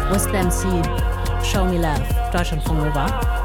Wisdom Sea, Show Me Love, Deutschlandfunk Nova.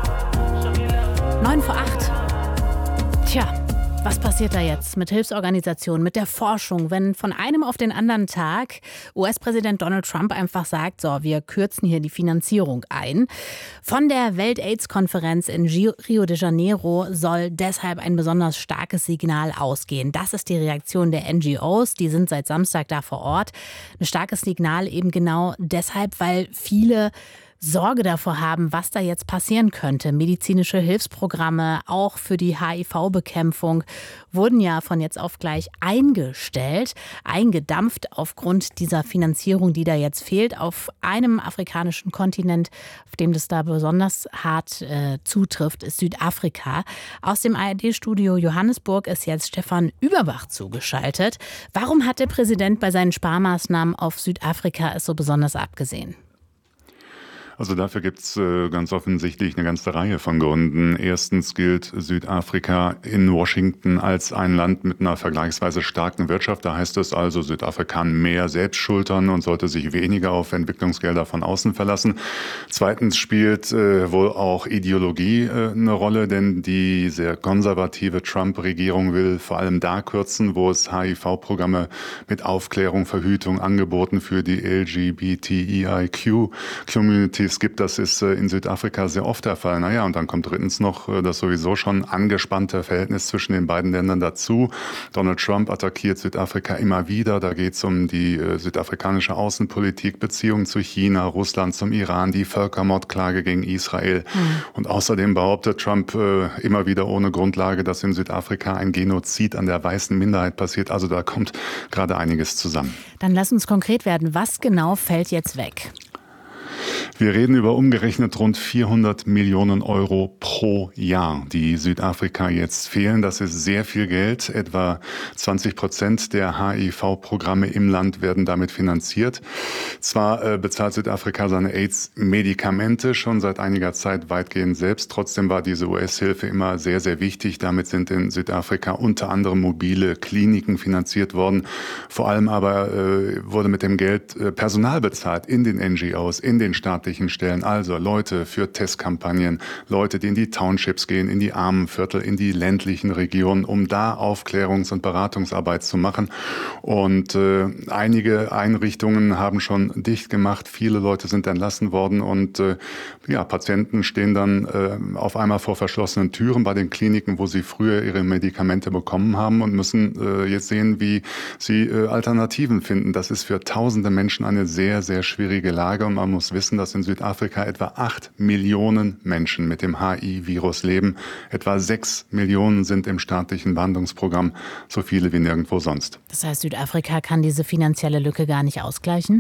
7:09. Tja, was passiert da jetzt mit Hilfsorganisationen, mit der Forschung, wenn von einem auf den anderen Tag US-Präsident Donald Trump einfach sagt, so, wir kürzen hier die Finanzierung ein. Von der Welt-AIDS-Konferenz in Rio de Janeiro soll deshalb ein besonders starkes Signal ausgehen. Das ist die Reaktion der NGOs, die sind seit Samstag da vor Ort. Ein starkes Signal eben genau deshalb, weil viele Sorge davor haben, was da jetzt passieren könnte. Medizinische Hilfsprogramme, auch für die HIV-Bekämpfung, wurden ja von jetzt auf gleich eingestellt, eingedampft aufgrund dieser Finanzierung, die da jetzt fehlt, auf einem afrikanischen Kontinent, auf dem das da besonders hart zutrifft, ist Südafrika. Aus dem ARD-Studio Johannesburg ist jetzt Stefan Überbach zugeschaltet. Warum hat der Präsident bei seinen Sparmaßnahmen auf Südafrika es so besonders abgesehen? Also dafür gibt es ganz offensichtlich eine ganze Reihe von Gründen. Erstens gilt Südafrika in Washington als ein Land mit einer vergleichsweise starken Wirtschaft. Da heißt es also, Südafrika kann mehr selbst schultern und sollte sich weniger auf Entwicklungsgelder von außen verlassen. Zweitens spielt wohl auch Ideologie eine Rolle, denn die sehr konservative Trump-Regierung will vor allem da kürzen, wo es HIV-Programme mit Aufklärung, Verhütung, Angeboten für die LGBTIQ-Community es gibt, das ist in Südafrika sehr oft der Fall. Naja, und dann kommt drittens noch das sowieso schon angespannte Verhältnis zwischen den beiden Ländern dazu. Donald Trump attackiert Südafrika immer wieder. Da geht es um die südafrikanische Außenpolitik, Beziehungen zu China, Russland, zum Iran, die Völkermordklage gegen Israel. Und außerdem behauptet Trump immer wieder ohne Grundlage, dass in Südafrika ein Genozid an der weißen Minderheit passiert. Also da kommt gerade einiges zusammen. Dann lass uns konkret werden. Was genau fällt jetzt weg? Wir reden über umgerechnet rund 400 Millionen Euro pro Jahr, die Südafrika jetzt fehlen. Das ist sehr viel Geld. Etwa 20% der HIV-Programme im Land werden damit finanziert. Zwar bezahlt Südafrika seine AIDS-Medikamente schon seit einiger Zeit weitgehend selbst. Trotzdem war diese US-Hilfe immer sehr, sehr wichtig. Damit sind in Südafrika unter anderem mobile Kliniken finanziert worden. Vor allem aber wurde mit dem Geld Personal bezahlt in den NGOs, in den staatlichen Stellen, also Leute für Testkampagnen, Leute, die in die Townships gehen, in die Armenviertel, in die ländlichen Regionen, um da Aufklärungs- und Beratungsarbeit zu machen. Und einige Einrichtungen haben schon dicht gemacht, viele Leute sind entlassen worden und Patienten stehen dann auf einmal vor verschlossenen Türen bei den Kliniken, wo sie früher ihre Medikamente bekommen haben und müssen jetzt sehen, wie sie Alternativen finden. Das ist für tausende Menschen eine sehr, sehr schwierige Lage und man muss wissen, dass in Südafrika etwa 8 Millionen Menschen mit dem HIV-Virus leben. Etwa 6 Millionen sind im staatlichen Behandlungsprogramm, so viele wie nirgendwo sonst. Das heißt, Südafrika kann diese finanzielle Lücke gar nicht ausgleichen?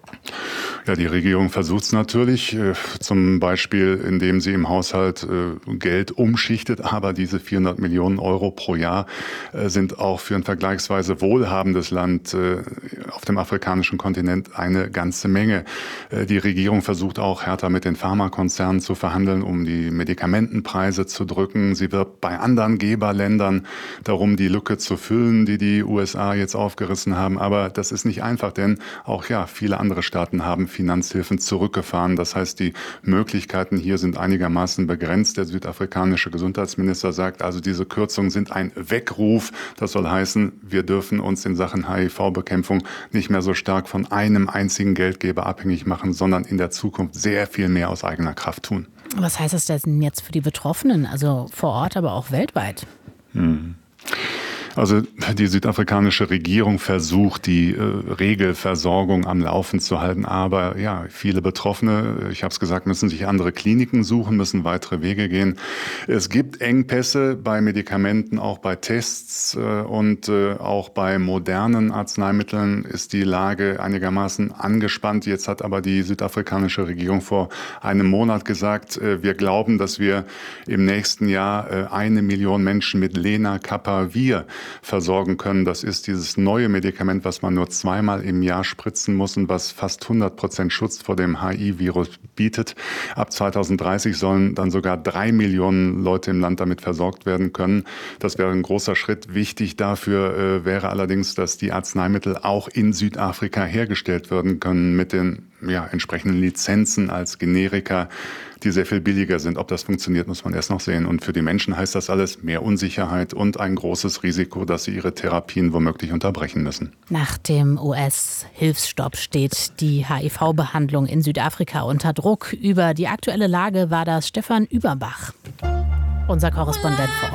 Ja, die Regierung versucht es natürlich, zum Beispiel, indem sie im Haushalt Geld umschichtet. Aber diese 400 Millionen Euro pro Jahr sind auch für ein vergleichsweise wohlhabendes Land auf dem afrikanischen Kontinent eine ganze Menge. Die Regierung versucht auch härter mit den Pharmakonzernen zu verhandeln, um die Medikamentenpreise zu drücken. Sie wirbt bei anderen Geberländern darum, die Lücke zu füllen, die die USA jetzt aufgerissen haben. Aber das ist nicht einfach, denn auch viele andere Staaten haben Finanzhilfen zurückgefahren. Das heißt, die Möglichkeiten hier sind einigermaßen begrenzt. Der südafrikanische Gesundheitsminister sagt, also diese Kürzungen sind ein Weckruf. Das soll heißen, wir dürfen uns in Sachen HIV-Bekämpfung nicht mehr so stark von einem einzigen Geldgeber abhängig machen, sondern in der Zukunft sehr viel mehr aus eigener Kraft tun. Was heißt das denn jetzt für die Betroffenen, also vor Ort, aber auch weltweit? Also die südafrikanische Regierung versucht, die Regelversorgung am Laufen zu halten. Aber viele Betroffene, ich habe es gesagt, müssen sich andere Kliniken suchen, müssen weitere Wege gehen. Es gibt Engpässe bei Medikamenten, auch bei Tests und auch bei modernen Arzneimitteln ist die Lage einigermaßen angespannt. Jetzt hat aber die südafrikanische Regierung vor einem Monat gesagt, wir glauben, dass wir im nächsten Jahr 1 Million Menschen mit Lenacapavir versorgen können. Das ist dieses neue Medikament, was man nur zweimal im Jahr spritzen muss und was fast 100% Schutz vor dem HIV-Virus bietet. Ab 2030 sollen dann sogar 3 Millionen Leute im Land damit versorgt werden können. Das wäre ein großer Schritt. Wichtig dafür wäre allerdings, dass die Arzneimittel auch in Südafrika hergestellt werden können mit den entsprechenden Lizenzen als Generika, die sehr viel billiger sind. Ob das funktioniert, muss man erst noch sehen. Und für die Menschen heißt das alles mehr Unsicherheit und ein großes Risiko, dass sie ihre Therapien womöglich unterbrechen müssen. Nach dem US-Hilfsstopp steht die HIV-Behandlung in Südafrika unter Druck. Über die aktuelle Lage war das Stefan Überbach, unser Korrespondent vor Ort.